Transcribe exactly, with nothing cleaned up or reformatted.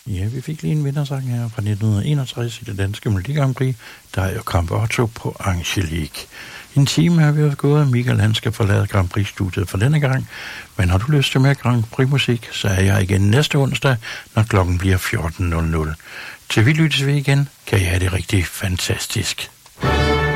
Ja, vi fik lige en vindersang her fra nitten enogtres i det danske Melodi Grand Prix. Der er jo Camp Otto på Angelique. En time har vi jo gået, Michael han skal forlade Grand Prix-studiet for denne gang. Men har du lyst til mere Grand Prix-musik, så er jeg igen næste onsdag, når klokken bliver fjorten nul nul. Til vi lyttes ved igen, kan I have det rigtig fantastisk.